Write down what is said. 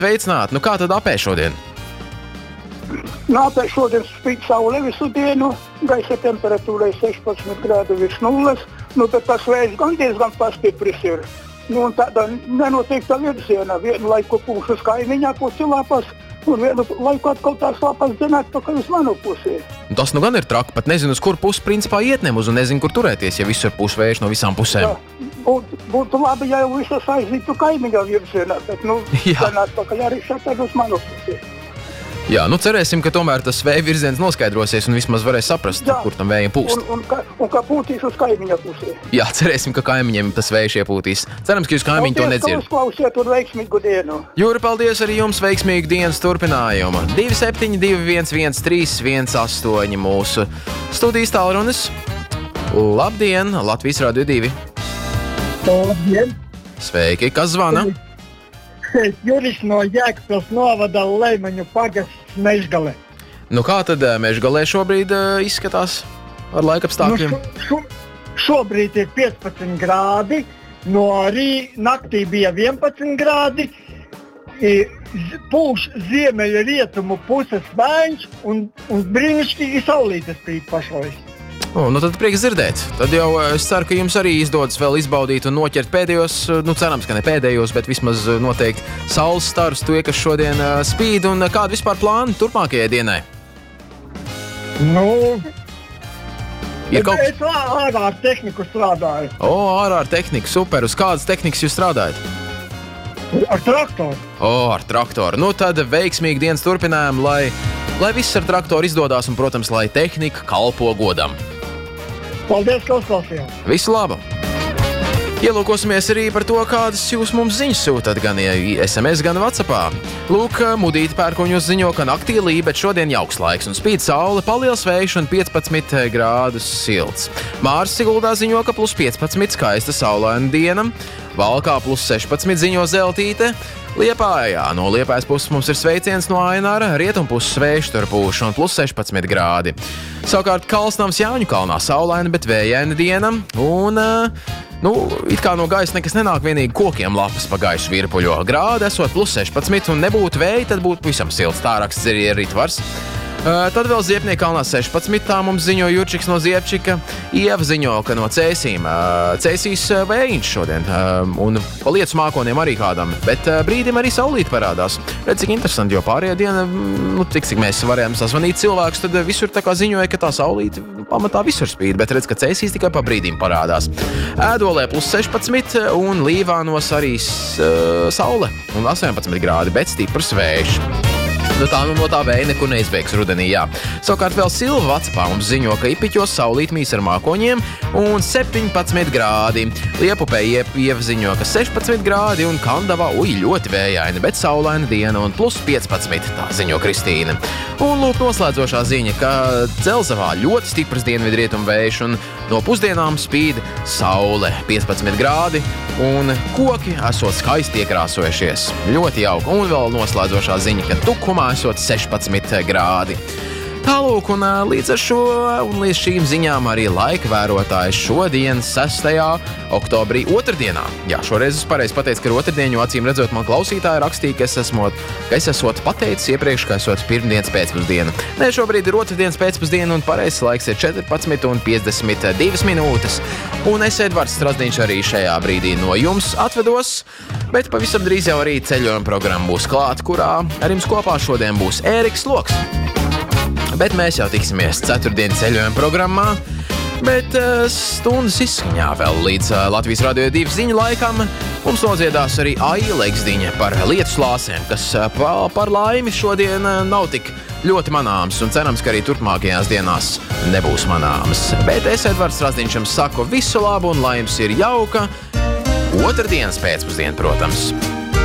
Sveicināti! Nu kā tad apē šodien? Apē šodien spīd saule visu dienu, gaisa temperatūrai 16 grādu virs nulles, bet tas vējs gan diezgan pastipris ir. Un tāda nenoteikta virziena, vienu laiku pūš uz kaimiņā pusi lapas, un vienu laiku atkal tās lapas dzen atpakaļ uz manu pusi. Tas nu gan ir traki, pat nezinu, uz kur pusi principā iet nemaz un nezinu, kur turēties, ja visur pūš vējš no visām pusēm. Jā, būtu labi, ja jau visas aizītu kaimiņā virzienā, bet dzen atpakaļ arī šeit uz manu pusi. Jā, cerēsim, ka tomēr tas vēja virziens noskaidrosies un vismaz varēs saprast, kur tam vējiem pūst. Un ka pūtīs uz kaimiņa pusē. Jā, cerēsim, ka kaimiņiem tas vējš iepūtīs. Cerams, ka jūs kaimiņi to nedzird. Uzklausiet un veiksmīgu dienu. Jūri, paldies arī jums, veiksmīgu dienas turpinājumu. 272113118 mūsu studijas tālrunis. Labdien, Latvijas Radio 2. Labdien. Sveiki, kas zvana? Juris no Jēkabpils novada Leimaņu pagasts Mežgale. Nu kā tad Mežgalē šobrīd izskatās ar laikapstākļiem? Šobrīd ir 15 grādi, no naktī bija 11 grādi, pūš ziemeļa rietumu puses vēns un brīnišķīgi saulīte spīd pašlaik. Nu tad prieks dzirdēt. Tad jau es ceru, ka jums arī izdodas vēl izbaudīt un noķert pēdējos, cerams, ka ne pēdējos, bet vismaz noteikti saules starus tie, kas šodien spīd. Un kādi vispār plāni turpmākajai dienai? Es ārā ar tehniku strādāju. Ārā ar tehniku, super. Uz kādas tehnikas jūs strādājat? Ar traktoru. Ar traktoru. Nu tad veiksmīgi dienas turpinājumu, lai viss ar traktoru izdodas un, protams, lai tehnika kalpo godam. Paldies, ka uzklausījāt. Visu labu! Ielūkosimies arī par to, kādas jūs mums ziņas sūtat, gan SMS, gan WhatsAppā. Lūk, Mudīte Pērkoņos ziņo, ka naktī līja, bet šodien jauks laiks un spīd saule, paliels vējš un 15 grādus silts. Māris Siguldā ziņo, ka plus 15 skaista saulaina diena. Valkā plus 16 ziņo Zeltīte. Liepājā no Liepājas puses mums ir sveiciens no Aināra, rietumpuses vējš tur pūš un plus 16 grādi. Savukārt Kalsnavas Jāņu kalnā saulaina, bet vējaina diena un, it kā no gaisa nekas nenāk, vienīgi kokiem lapas pa gaisu virpuļo. Grādi esot plus 16 un nebūtu vēja, tad būtu pavisam silts, tā raksts ir Ritvars. Tad vēl Ziepnieka kalnā 16, tā mums ziņo Jurčiks no Ziepčika. Ieva ziņo, ka no Cēsīm. Cēsīs vējiņš šodien, un pa lietus mākoniem arī kādam, bet brīdim arī saulīte parādās. Redz, cik interesanti, jo pārējā diena, cik mēs varējām sazvanīt cilvēkus, tad visur tā kā ziņoja, ka tā saulīte pamatā visur spīd, bet redz, ka Cēsīs tikai pa brīdim parādās. Ēdolē plus 16 un Līvānos arī saule un 18 grādi, bet stiprs vējš. No tā vēja nekur neizbēgs rudenī, jā. Savukārt vēl Silva WhatsAppā mums ziņo, ka Ipiķos saulīt mīs ar mākoņiem un 17 grādi. Liepupē Ieva ziņo, ka 16 grādi un Kandavā, ļoti vējaini, bet saulaina diena un plus 15, tā ziņo Kristīna. Un lūk noslēdzošā ziņa, ka Dzelzavā ļoti stiprs dienvidrietumu vējš un no pusdienām spīd saule 15 grādi un koki esot skaisti iekrāsojušies. Ļoti jauka. Un vēl noslēdzošā ziņa, ka Tukumā esot 16 grādi. Tālūk, un līdz ar šo un līdz šīm ziņām arī laika vērotājs šodien 6. oktobrī otrdienā. Jā, šoreiz es pareizi pateicu, ka ir otrdien, jo acīm redzot man klausītāji rakstīja, ka es esot pateicis iepriekš, ka esot pirmdienas pēcpusdiena. Nē, šobrīd ir otrdienas pēcpusdiena un pareizs laiks ir 14:52 minūtes. Un es, Edvards Strazdīņš, arī šajā brīdī no jums atvedos, bet pavisam drīz jau arī ceļojuma programma būs klāt, kurā ar jums kopā šodien būs Ēriks Loks. Bet mēs jau tiksimies ceturtdienas ceļojuma programmā, bet stundas izskaņā vēl līdz Latvijas Radio 2 ziņu laikam mums nodziedās arī Aija Leksdiņa par lietus lāsēm, kas par laimi šodien nav tik ļoti manāms un cerams, ka arī turpmākajās dienās nebūs manāmas. Bet es, Edvards Strazdīņš, jums saku visu labu un lai jums ir jauka otrdienas pēcpusdiena, protams.